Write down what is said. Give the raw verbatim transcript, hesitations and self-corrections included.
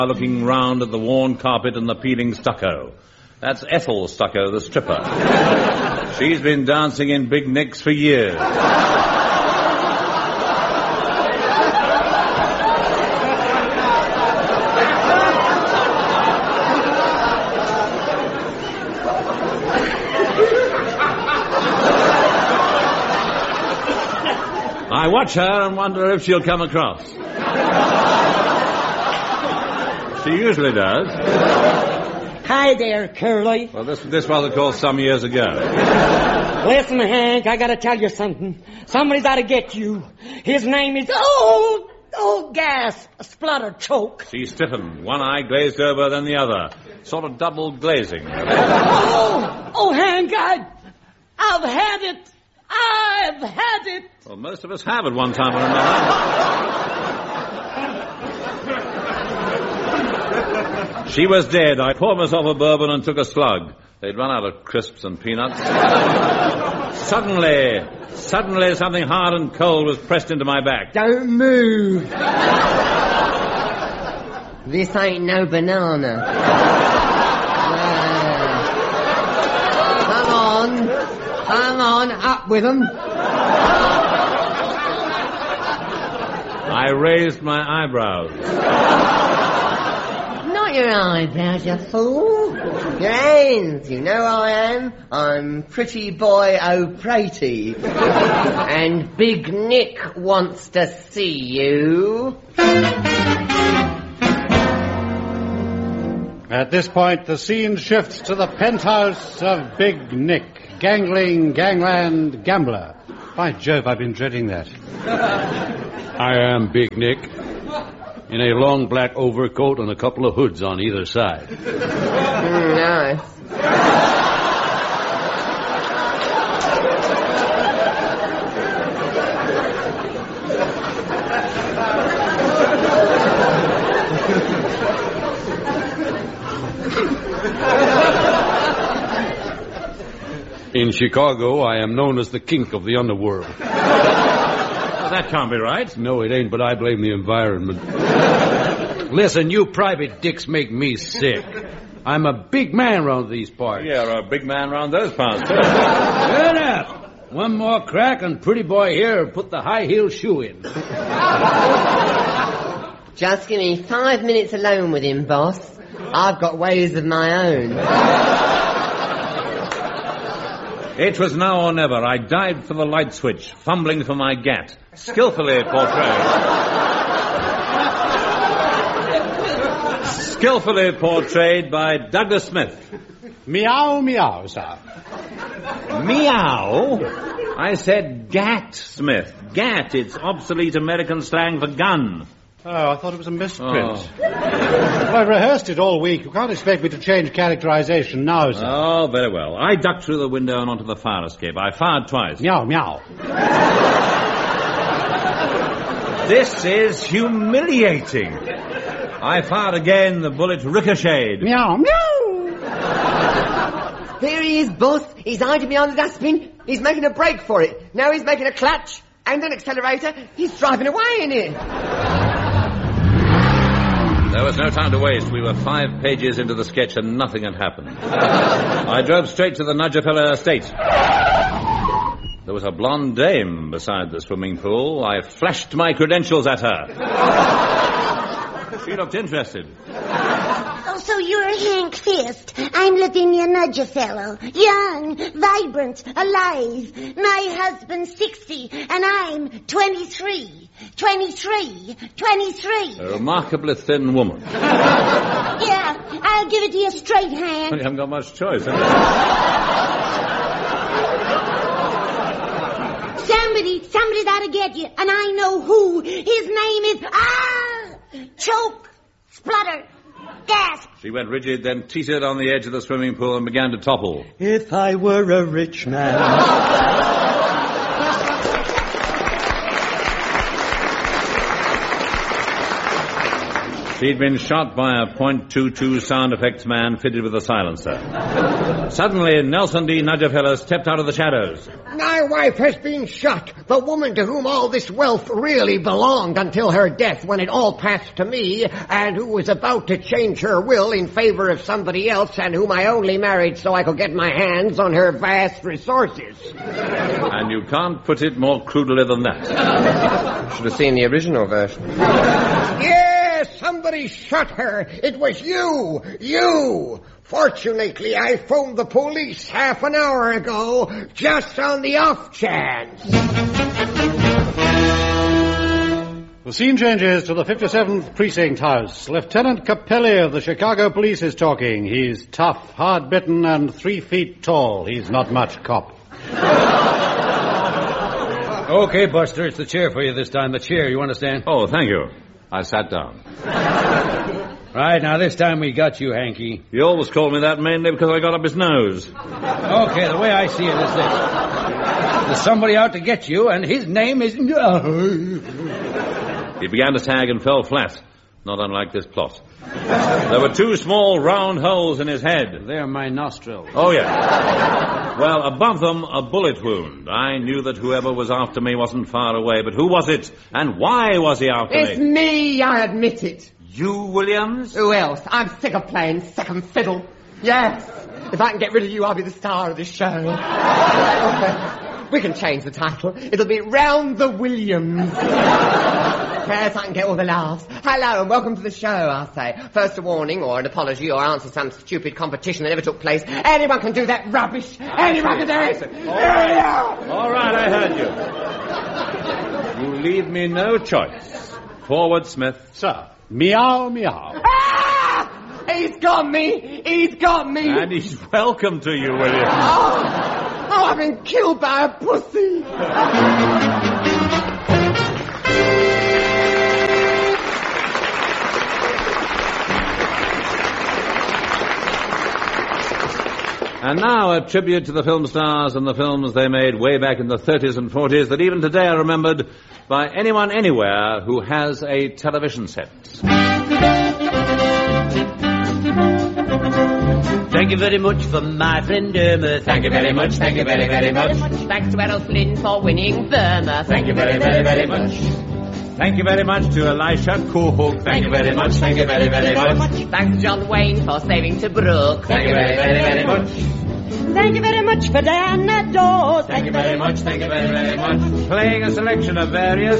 looking round at the worn carpet and the peeling stucco. That's Ethel Stucco, the stripper. She's been dancing in Big Nick's for years. I watch her and wonder if she'll come across. She usually does. Hi there, Curly. Well, this this was, of course, some years ago. Listen, Hank, I gotta tell you something. Somebody's gotta get you. His name is... Oh, oh, gas, splutter, choke. She stiffened, one eye glazed over, then the other. Sort of double glazing. Oh, oh, Hank, I, I've had it. I've had it. Well, most of us have at one time or another. She was dead. I poured myself a bourbon and took a slug. They'd run out of crisps and peanuts. Suddenly, suddenly something hard and cold was pressed into my back. Don't move. This ain't no banana. Uh, come on. Come on, up with them. I raised my eyebrows. Not your eyebrows, you fool. Your hands. You know I am. I'm Pretty Boy O'Prady. And Big Nick wants to see you. At this point, the scene shifts to the penthouse of Big Nick. Gangling, gangland, gambler. By Jove, I've been dreading that. I am Big Nick, in a long black overcoat and a couple of hoods on either side. Mm, nice. In Chicago, I am known as the kink of the underworld. That can't be right. No, it ain't, but I blame the environment. Listen, you private dicks make me sick. I'm a big man around these parts. You're a big man around those parts, too. Shut up! One more crack and Pretty Boy here will put the high-heel shoe in. Just give me five minutes alone with him, boss. I've got ways of my own. It was now or never. I dived for the light switch, fumbling for my gat. Skillfully portrayed. Skillfully portrayed by Douglas Smith. Meow, meow, sir. Meow? I said gat, Smith. Gat. It's obsolete American slang for gun. Oh, I thought it was a misprint. Oh. Well, I rehearsed it all week. You can't expect me to change characterization now, sir. Oh, very well. I ducked through the window and onto the fire escape. I fired twice. Meow, meow. This is humiliating. I fired again. The bullet ricocheted. Meow, meow. There he is, boss. He's hiding behind the dustbin. He's making a break for it. Now he's making a clutch and an accelerator. He's driving away in it. There was no time to waste. We were five pages into the sketch and nothing had happened. I drove straight to the Nudgefeller estate. There was a blonde dame beside the swimming pool. I flashed my credentials at her. She looked interested. Oh, so you're Hank Fist. I'm Lavinia Nudgefellow. Young, vibrant, alive. My husband's sixty, and I'm twenty-three. Twenty-three. Twenty-three. A remarkably thin woman. Yeah, I'll give it to you straight, Hank. You haven't got much choice, have you? Somebody, somebody's out to get you, and I know who. His name is... Ah! Choke. Splutter. Gasp. She went rigid, then teetered on the edge of the swimming pool and began to topple. If I were a rich man... He'd been shot by a point two two sound effects man fitted with a silencer. Suddenly, Nelson D. Nudgefeller stepped out of the shadows. My wife has been shot. The woman to whom all this wealth really belonged until her death, when it all passed to me, and who was about to change her will in favor of somebody else, and whom I only married so I could get my hands on her vast resources. And you can't put it more crudely than that. Should have seen the original version. Yes, somebody shot her. It was you. You. Fortunately, I phoned the police half an hour ago, just on the off chance. The scene changes to the fifty-seventh Precinct House. Lieutenant Capelli of the Chicago Police is talking. He's tough, hard-bitten, and three feet tall. He's not much cop. Okay, Buster, it's the chair for you this time. The chair, you understand? Oh, thank you. I sat down. Right, now this time we got you, Hanky. You always called me that mainly because I got up his nose. Okay, the way I see it is this. There's somebody out to get you, and his name is... He began to sag and fell flat, not unlike this plot. There were two small round holes in his head. They're my nostrils. Oh, yeah. Well, above them, a bullet wound. I knew that whoever was after me wasn't far away, but who was it, and why was he after It's me? me, I admit it. You, Williams? Who else? I'm sick of playing second fiddle. Yes. If I can get rid of you, I'll be the star of this show. We can change the title. It'll be Round the Williams. Yes, I can get all the laughs. Hello and welcome to the show, I'll say. First a warning or an apology or answer some stupid competition that never took place. Anyone can do that rubbish. Anyone can do it. All right, all right, I heard you. You leave me no choice. Forward, Smith. Sir, meow, meow. Ah! He's got me. He's got me. And he's welcome to you, Williams. Oh, oh I've been killed by a pussy. And now a tribute to the film stars and the films they made way back in the thirties and forties that even today are remembered by anyone anywhere who has a television set. Thank you very much for my friend Irma. Thank you very much, thank you very, very much. Thanks to Errol Flynn for winning Burma. Thank you very, very, very much. Thank you very much to Elisha Kuhuk. Thank you very much, thank you very, very much. Thanks to John Wayne for saving Tobruk. Thank you very, very, very much. Thank you very much for Diana Dawes. Thank you very much, thank you very, very much. Playing a selection of various